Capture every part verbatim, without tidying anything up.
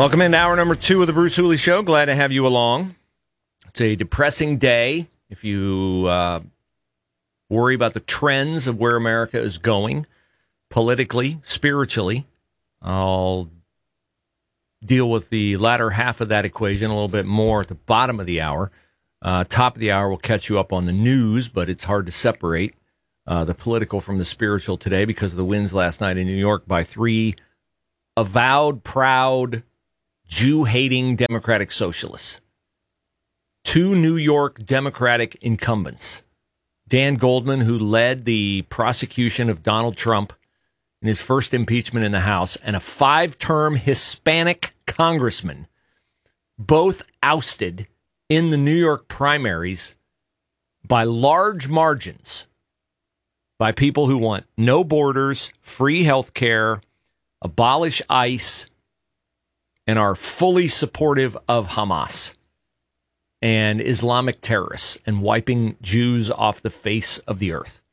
Welcome into hour number two of the Bruce Hooley Show. Glad to have you along. It's a depressing day if you uh, worry about the trends of where America is going politically, spiritually. I'll deal with the latter half of that equation a little bit more at the bottom of the hour. Uh, top of the hour, we'll catch you up on the news, but it's hard to separate uh, the political from the spiritual today because of the wins last night in New York by three avowed, proud, Jew-hating Democratic socialists. Two New York Democratic incumbents. Dan Goldman, who led the prosecution of Donald Trump in his first impeachment in the House, and a five-term Hispanic congressman, both ousted in the New York primaries by large margins by people who want no borders, free health care, abolish ICE, and are fully supportive of Hamas and Islamic terrorists and wiping Jews off the face of the earth.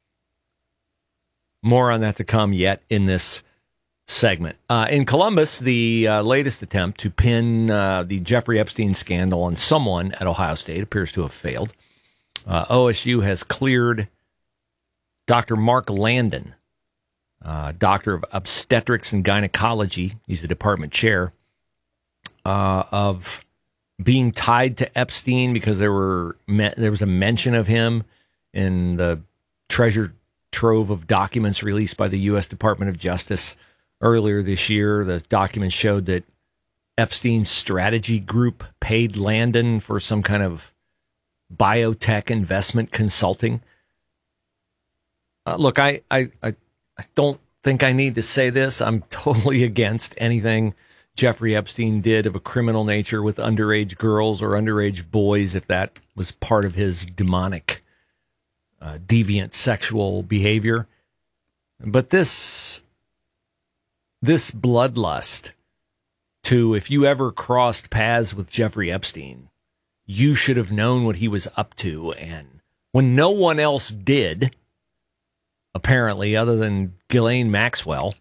More on that to come yet in this segment. Uh, in Columbus, the uh, latest attempt to pin uh, the Jeffrey Epstein scandal on someone at Ohio State appears to have failed. Uh, O S U has cleared Doctor Mark Landon, uh, doctor of obstetrics and gynecology. He's the department chair. Uh, of being tied to Epstein because there were me- there was a mention of him in the treasure trove of documents released by the U S Department of Justice earlier this year. The documents showed that Epstein's strategy group paid Landon for some kind of biotech investment consulting. Uh, look, I, I, I, I don't think I need to say this. I'm totally against anything Jeffrey Epstein did of a criminal nature with underage girls or underage boys, if that was part of his demonic, uh, deviant sexual behavior. But this, this bloodlust to, if you ever crossed paths with Jeffrey Epstein, you should have known what he was up to. And when no one else did, apparently, other than Ghislaine Maxwell,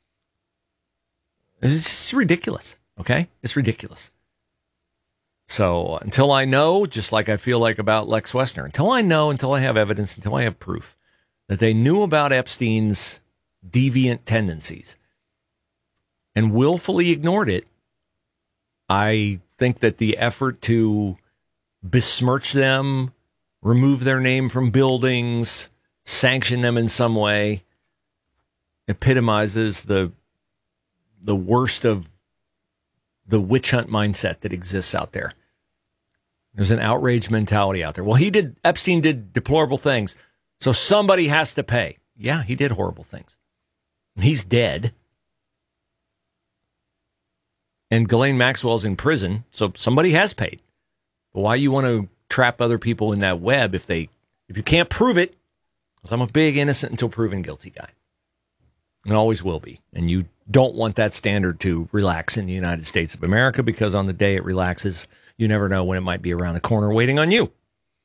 it's just ridiculous, okay? It's ridiculous. So until I know, just like I feel like about Lex Wessner, until I know, until I have evidence, until I have proof that they knew about Epstein's deviant tendencies and willfully ignored it, I think that the effort to besmirch them, remove their name from buildings, sanction them in some way, epitomizes the the worst of the witch hunt mindset that exists out there. There's an outrage mentality out there. Well, he did, Epstein did deplorable things, so somebody has to pay. Yeah, he did horrible things. He's dead. And Ghislaine Maxwell's in prison, so somebody has paid. But why you want to trap other people in that web if they, if you can't prove it? Because I'm a big innocent until proven guilty guy. And always will be. And you don't want that standard to relax in the United States of America, because on the day it relaxes, you never know when it might be around the corner waiting on you.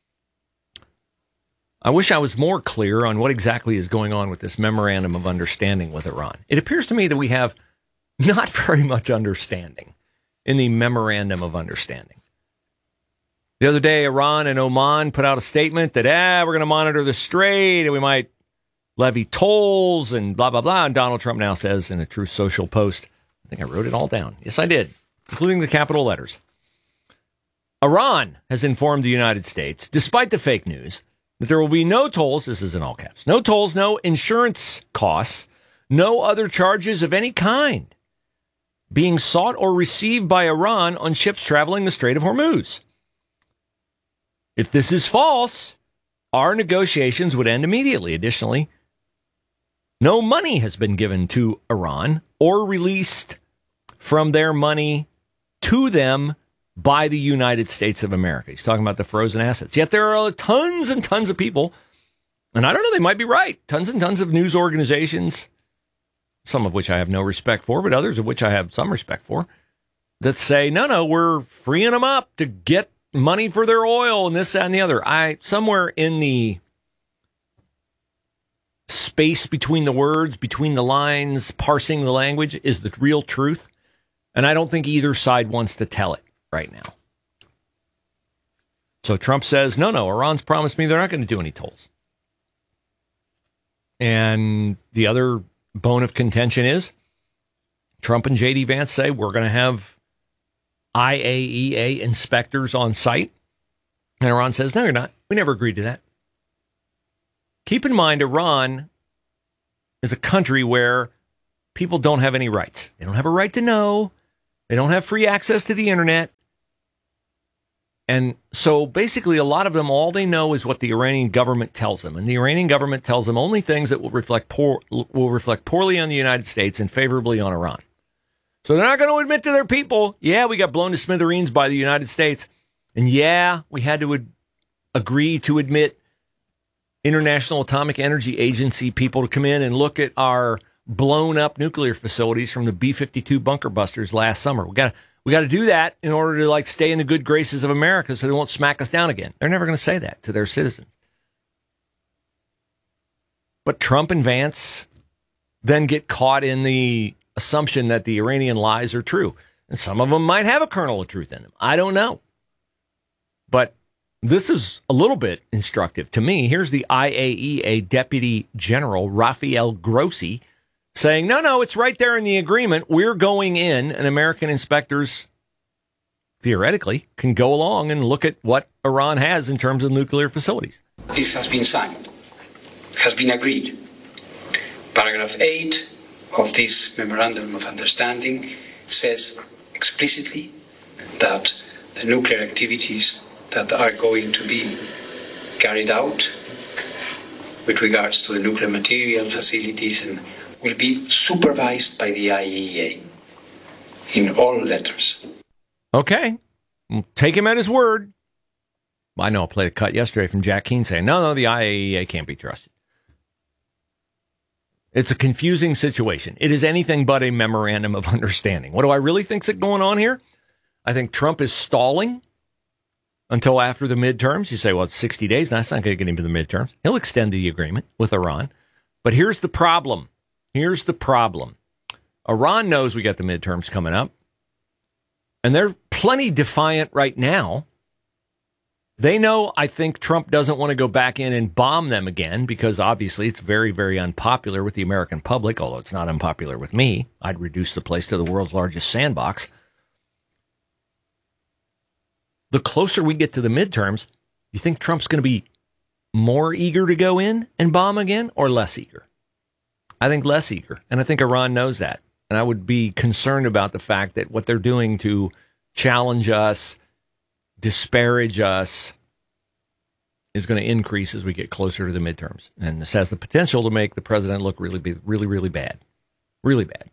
I wish I was more clear on what exactly is going on with this memorandum of understanding with Iran. It appears to me that we have not very much understanding in the memorandum of understanding. The other day, Iran and Oman put out a statement that, ah, we're going to monitor the Strait and we might levy tolls and blah, blah, blah. And Donald Trump now says in a Truth Social post, I think I wrote it all down. Yes, I did, including the capital letters. Iran has informed the United States, despite the fake news, that there will be no tolls, this is in all caps, no tolls, no insurance costs, no other charges of any kind being sought or received by Iran on ships traveling the Strait of Hormuz. If this is false, our negotiations would end immediately. Additionally, no money has been given to Iran or released from their money to them by the United States of America. He's talking about the frozen assets. Yet there are tons and tons of people, and I don't know, they might be right, tons and tons of news organizations, some of which I have no respect for, but others of which I have some respect for, that say, no, no, we're freeing them up to get money for their oil and this, that, and the other. I somewhere in the space between the words, between the lines, parsing the language is the real truth. And I don't think either side wants to tell it right now. So Trump says, no, no, Iran's promised me they're not going to do any tolls. And the other bone of contention is Trump and J D Vance say we're going to have I A E A inspectors on site. And Iran says, no, you're not. We never agreed to that. Keep in mind, Iran is a country where people don't have any rights. They don't have a right to know. They don't have free access to the internet. And so basically a lot of them, all they know is what the Iranian government tells them. And the Iranian government tells them only things that will reflect poor, will reflect poorly on the United States and favorably on Iran. So they're not going to admit to their people, yeah, we got blown to smithereens by the United States. And yeah, we had to ad- agree to admit International Atomic Energy Agency people to come in and look at our blown up nuclear facilities from the B fifty-two bunker busters last summer. We got to we got to do that in order to like stay in the good graces of America so they won't smack us down again. They're never going to say that to their citizens. But Trump and Vance then get caught in the assumption that the Iranian lies are true. And some of them might have a kernel of truth in them. I don't know. But this is a little bit instructive to me. Here's the I A E A Deputy General, Rafael Grossi, saying, no, no, it's right there in the agreement. We're going in, and American inspectors, theoretically, can go along and look at what Iran has in terms of nuclear facilities. This has been signed, has been agreed. Paragraph eight of this Memorandum of Understanding says explicitly that the nuclear activities that are going to be carried out with regards to the nuclear material facilities and will be supervised by the I A E A in all letters. Okay. Take him at his word. I know I played a cut yesterday from Jack Keane saying, no, no, the I A E A can't be trusted. It's a confusing situation. It is anything but a memorandum of understanding. What do I really think's going on here? I think Trump is stalling until after the midterms. You say, well, it's sixty days. No, that's not going to get him to the midterms. He'll extend the agreement with Iran. But here's the problem. Here's the problem. Iran knows we got the midterms coming up. And they're plenty defiant right now. They know, I think, Trump doesn't want to go back in and bomb them again because obviously it's very, very unpopular with the American public, although it's not unpopular with me. I'd reduce the place to the world's largest sandbox. The closer we get to the midterms, you think Trump's going to be more eager to go in and bomb again or less eager? I think less eager. And I think Iran knows that. And I would be concerned about the fact that what they're doing to challenge us, disparage us, is going to increase as we get closer to the midterms. And this has the potential to make the president look really, really, really bad. Really bad.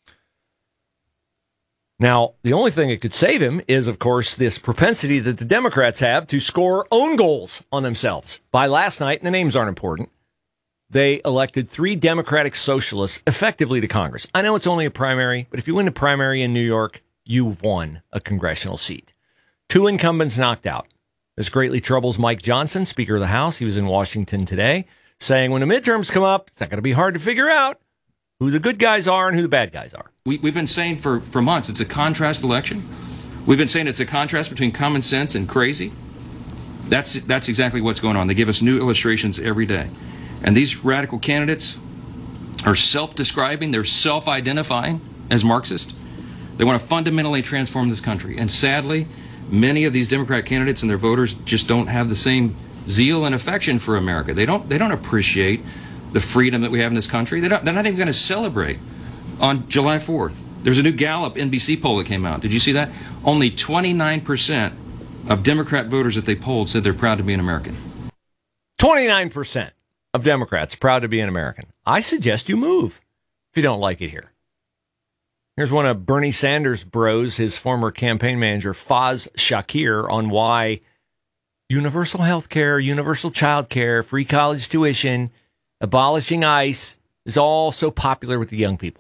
Now, the only thing that could save him is, of course, this propensity that the Democrats have to score own goals on themselves. By last night, and the names aren't important, they elected three Democratic socialists effectively to Congress. I know it's only a primary, but if you win a primary in New York, you've won a congressional seat. Two incumbents knocked out. This greatly troubles Mike Johnson, Speaker of the House. He was in Washington today, saying when the midterms come up, it's not going to be hard to figure out who the good guys are and who the bad guys are. We, we've been saying for, for months it's a contrast election. We've been saying it's a contrast between common sense and crazy. That's, that's exactly what's going on. They give us new illustrations every day. And these radical candidates are self-describing, they're self-identifying as Marxist. They want to fundamentally transform this country. And sadly, many of these Democrat candidates and their voters just don't have the same zeal and affection for America. They don't, they don't appreciate the freedom that we have in this country. They don't, they're not even going to celebrate on July fourth. There's a new Gallup N B C poll that came out. Did you see that? Only twenty-nine percent of Democrat voters that they polled said they're proud to be an American. twenty-nine percent of Democrats proud to be an American. I suggest you move if you don't like it here. Here's one of Bernie Sanders' bros, his former campaign manager, Faz Shakir, on why universal health care, universal child care, free college tuition, abolishing ICE is all so popular with the young people.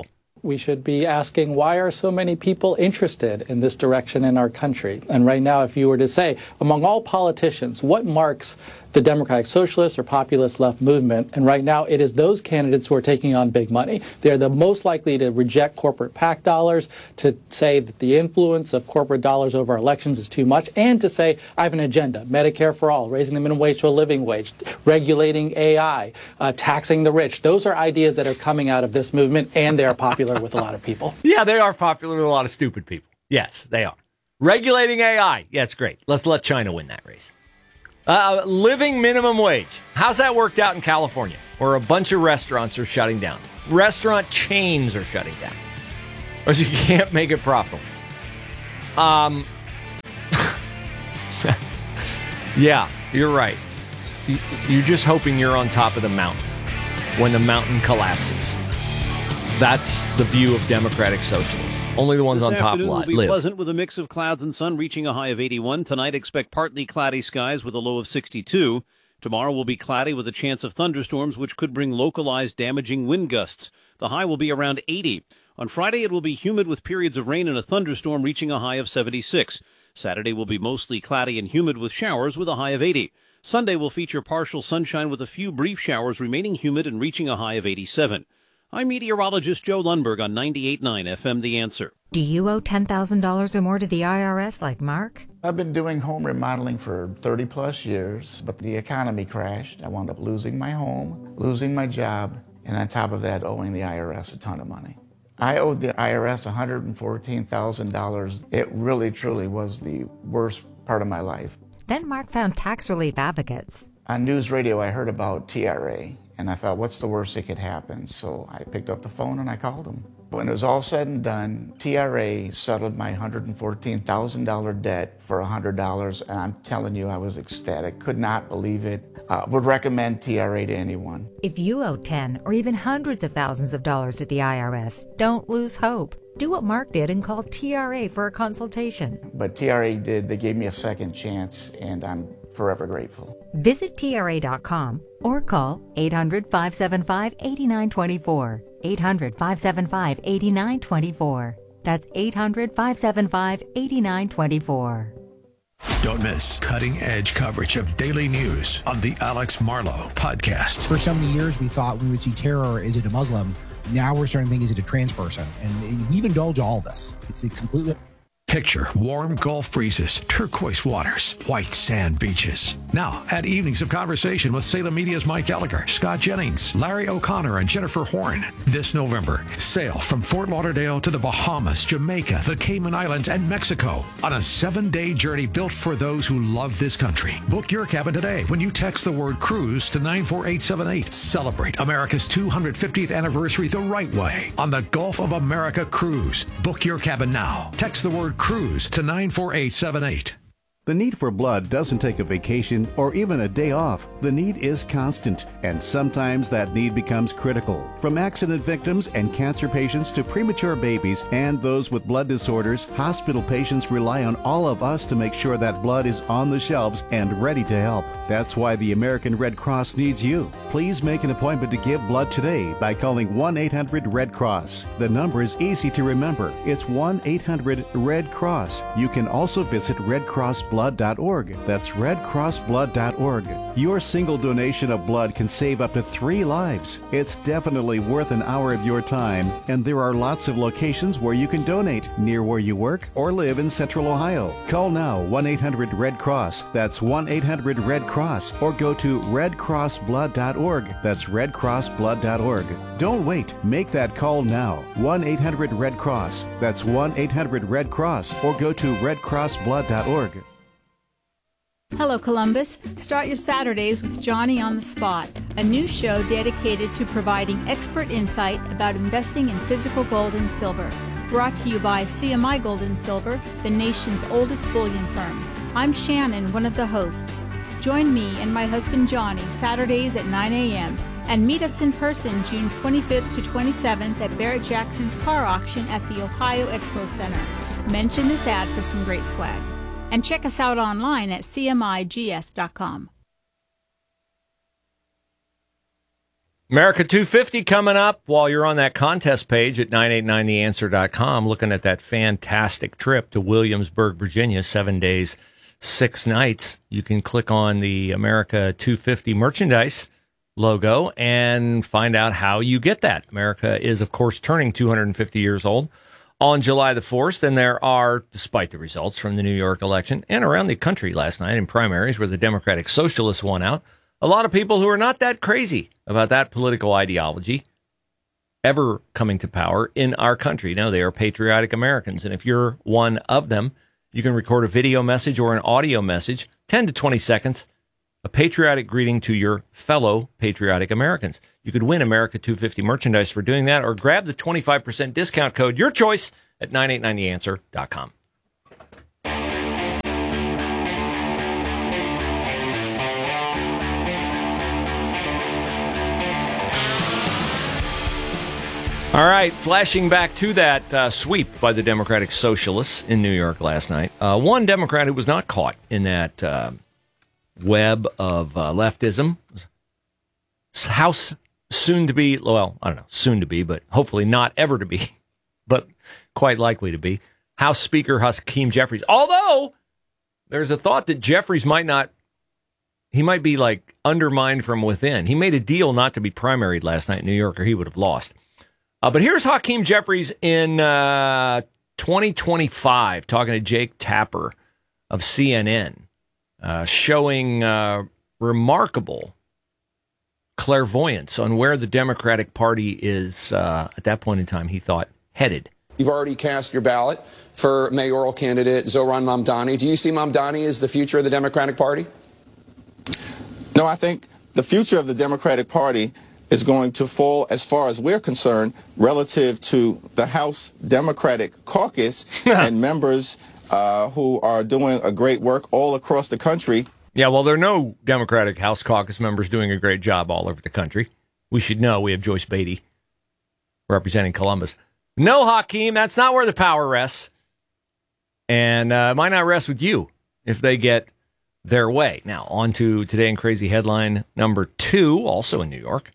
we should be asking, why are so many people interested in this direction in our country? And right now, if you were to say, among all politicians, what marks the Democratic Socialist or Populist Left movement? And right now, it is those candidates who are taking on big money. They're the most likely to reject corporate PAC dollars, to say that the influence of corporate dollars over our elections is too much, and to say, I have an agenda, Medicare for all, raising the minimum wage to a living wage, regulating A I, uh, taxing the rich. Those are ideas that are coming out of this movement, and they are popular with a lot of people. Yeah, they are popular with a lot of stupid people. Yes, they are. Regulating A I. Yeah, it's great. Let's let China win that race. Uh, living minimum wage. How's that worked out in California, where a bunch of restaurants are shutting down? Restaurant chains are shutting down, or you can't make it profitable. Um, yeah, you're right. You're just hoping you're on top of the mountain when the mountain collapses. That's the view of Democratic Socialists. Only the ones this on top afternoon li- will be live. Pleasant with a mix of clouds and sun, reaching a high of eighty-one. Tonight, expect partly cloudy skies with a low of sixty-two. Tomorrow will be cloudy with a chance of thunderstorms, which could bring localized damaging wind gusts. The high will be around eighty. On Friday, it will be humid with periods of rain and a thunderstorm, reaching a high of seventy-six. Saturday will be mostly cloudy and humid with showers with a high of eighty. Sunday will feature partial sunshine with a few brief showers, remaining humid and reaching a high of eighty-seven. I'm meteorologist Joe Lundberg on ninety-eight point nine F M The Answer. Do you owe ten thousand dollars or more to the I R S like Mark? I've been doing home remodeling for thirty plus years, but the economy crashed. I wound up losing my home, losing my job, and on top of that, owing the I R S a ton of money. I owed the I R S one hundred fourteen thousand dollars. It really, truly was the worst part of my life. Then Mark found tax relief advocates. On news radio, I heard about T R A, and I thought, what's the worst that could happen? So I picked up the phone and I called them. When it was all said and done, T R A settled my one hundred fourteen thousand dollars debt for one hundred dollars, and I'm telling you, I was ecstatic. Could not believe it. Uh, would recommend T R A to anyone. If you owe ten or even hundreds of thousands of dollars to the I R S, don't lose hope. Do what Mark did and call T R A for a consultation. But T R A did. They gave me a second chance, and I'm forever grateful. Visit T R A dot com or call eight hundred, five seven five, eight nine two four. eight hundred, five seven five, eight nine two four. That's eight hundred, five seven five, eight nine two four. Don't miss cutting-edge coverage of daily news on the Alex Marlow Podcast. For so many years, we thought we would see terror. Is it a Muslim? Now we're starting to think, is it a trans person? And we've indulged all this. It's a completely... Picture warm Gulf breezes, turquoise waters, white sand beaches. Now, add evenings of conversation with Salem Media's Mike Gallagher, Scott Jennings, Larry O'Connor, and Jennifer Horn. This November, sail from Fort Lauderdale to the Bahamas, Jamaica, the Cayman Islands, and Mexico on a seven-day journey built for those who love this country. Book your cabin today when you text the word cruise to nine four eight seven eight. Celebrate America's two hundred fiftieth anniversary the right way on the Gulf of America Cruise. Book your cabin now. Text the word cruise to nine four eight seven eight. The need for blood doesn't take a vacation or even a day off. The need is constant, and sometimes that need becomes critical. From accident victims and cancer patients to premature babies and those with blood disorders, hospital patients rely on all of us to make sure that blood is on the shelves and ready to help. That's why the American Red Cross needs you. Please make an appointment to give blood today by calling one eight hundred red cross. The number is easy to remember. It's one eight hundred red cross. You can also visit red cross blood dot org. That's red cross blood dot org. Your single donation of blood can save up to three lives. It's definitely worth an hour of your time, and there are lots of locations where you can donate near where you work or live in Central Ohio. Call now one eight hundred red cross. That's one eight hundred red cross, or go to red cross blood dot org. That's red cross blood dot org. Don't wait. Make that call now. one eight hundred red cross. That's one eight hundred red cross, or go to red cross blood dot org. Hello, Columbus. Start your Saturdays with Johnny on the Spot, a new show dedicated to providing expert insight about investing in physical gold and silver. Brought to you by C M I Gold and Silver, the nation's oldest bullion firm. I'm Shannon, one of the hosts. Join me and my husband Johnny Saturdays at nine a.m. and meet us in person June twenty-fifth to twenty-seventh at Barrett Jackson's car auction at the Ohio Expo Center. Mention this ad for some great swag. And check us out online at C M I G S dot com. America two fifty coming up while you're on that contest page at nine eight nine the answer dot com, looking at that fantastic trip to Williamsburg, Virginia, seven days, six nights. You can click on the America two fifty merchandise logo and find out how you get that. America is, of course, turning two hundred fifty years old on July the fourth, and there are, despite the results from the New York election and around the country last night in primaries where the Democratic Socialists won out, a lot of people who are not that crazy about that political ideology ever coming to power in our country. No, they are patriotic Americans, and if you're one of them, you can record a video message or an audio message, ten to twenty seconds, a patriotic greeting to your fellow patriotic Americans. You could win America two fifty merchandise for doing that, or grab the twenty-five percent discount code, your choice, at nine eight nine the answer dot com. All right, flashing back to that uh, sweep by the Democratic Socialists in New York last night. Uh, one Democrat who was not caught in that uh, web of uh, leftism, House soon to be, well, I don't know, soon to be, but hopefully not ever to be, but quite likely to be, House Speaker Hakeem Jeffries. Although there's a thought that Jeffries might not, he might be like undermined from within. He made a deal not to be primaried last night in New York, or he would have lost. Uh, but here's Hakeem Jeffries in uh, twenty twenty-five talking to Jake Tapper of C N N, uh, showing uh, remarkable clairvoyance on where the Democratic Party is, uh, at that point in time, he thought, headed. You've already cast your ballot for mayoral candidate Zohran Mamdani. Do you see Mamdani as the future of the Democratic Party? No, I think the future of the Democratic Party is going to fall, as far as we're concerned, relative to the House Democratic Caucus and members uh, who are doing a great work all across the country. Yeah, well, there are no Democratic House Caucus members doing a great job all over the country. We should know. We have Joyce Beatty representing Columbus. No, Hakeem, that's not where the power rests. And uh, it might not rest with you if they get their way. Now, on to Today in Crazy headline number two, also in New York.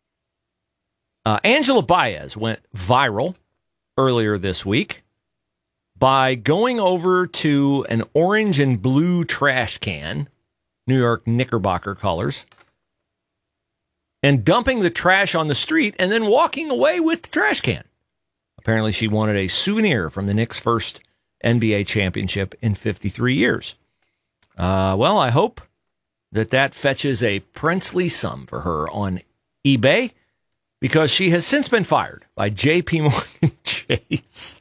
Uh, Angela Baez went viral earlier this week by going over to an orange and blue trash can, New York Knickerbocker colors, and dumping the trash on the street and then walking away with the trash can. Apparently she wanted a souvenir from the Knicks' first N B A championship in fifty-three years. Uh, well, I hope that that fetches a princely sum for her on eBay, because she has since been fired by J P Morgan Chase,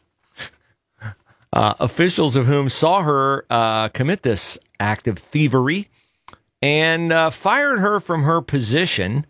uh, officials of whom saw her uh, commit this act of thievery and uh, fired her from her position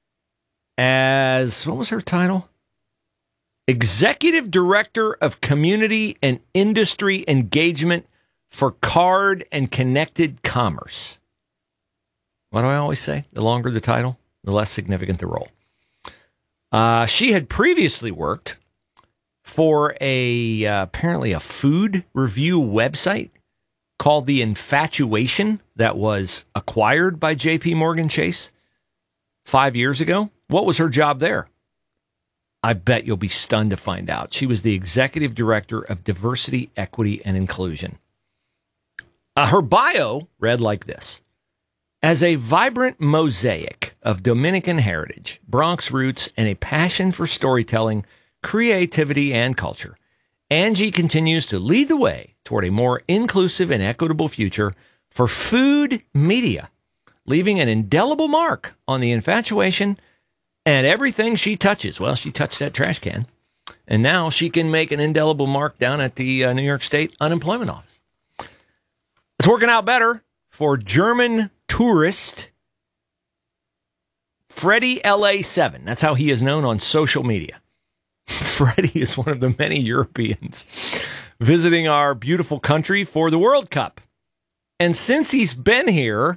as, what was her title? Executive Director of Community and Industry Engagement for Card and Connected Commerce. What do I always say? The longer the title, the less significant the role. Uh, she had previously worked for a uh, apparently a food review website called The Infatuation that was acquired by J P Morgan Chase five years ago. What was her job there? I bet you'll be stunned to find out. She was the Executive Director of Diversity, Equity, and Inclusion. Uh, her bio read like this. As a vibrant mosaic of Dominican heritage, Bronx roots, and a passion for storytelling, creativity, and culture, Angie continues to lead the way toward a more inclusive and equitable future for food media, leaving an indelible mark on The Infatuation and everything she touches. Well, she touched that trash can, and now she can make an indelible mark down at the uh, New York State Unemployment Office. It's working out better for German tourist Freddie L A seven. That's how he is known on social media. Freddie is one of the many Europeans visiting our beautiful country for the World Cup. And since he's been here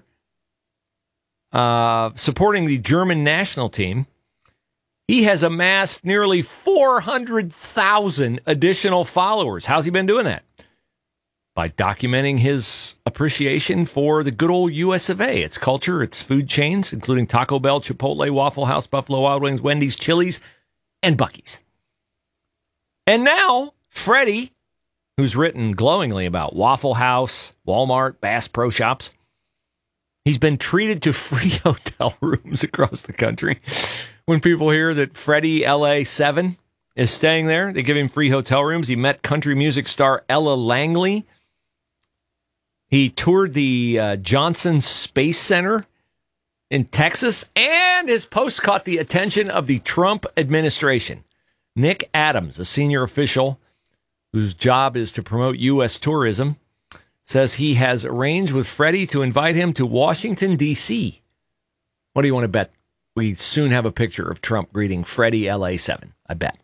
uh, supporting the German national team, he has amassed nearly four hundred thousand additional followers. How's he been doing that? by documenting his appreciation for the good old U S of A, its culture, its food chains, including Taco Bell, Chipotle, Waffle House, Buffalo Wild Wings, Wendy's, Chili's, and Buc-ee's. And now, Freddie, who's written glowingly about Waffle House, Walmart, Bass Pro Shops, he's been treated to free hotel rooms across the country. When people hear that Freddie L A seven is staying there, they give him free hotel rooms. He met country music star Ella Langley. He toured the uh, Johnson Space Center in Texas, and his post caught the attention of the Trump administration. Nick Adams, a senior official whose job is to promote U S tourism, says he has arranged with Freddie to invite him to Washington, D C. What do you want to bet? We soon have a picture of Trump greeting Freddie L A seven, I bet.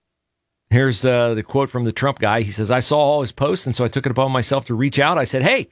Here's uh, the quote from the Trump guy. He says, I saw all his posts, and so I took it upon myself to reach out. I said, hey,